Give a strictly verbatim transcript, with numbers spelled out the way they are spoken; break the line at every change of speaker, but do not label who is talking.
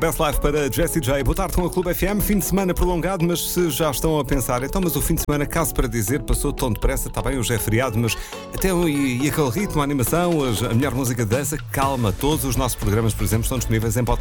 Best Life para Jessie J. Boa tarde com a Clube F M. Fim de semana prolongado, mas se já estão a pensar, então, mas o fim de semana, caso para dizer, passou tão depressa, está bem, hoje é feriado, mas até e, e aquele ritmo, a animação, a melhor música de dança, calma. Todos os nossos programas, por exemplo, estão disponíveis em podcast.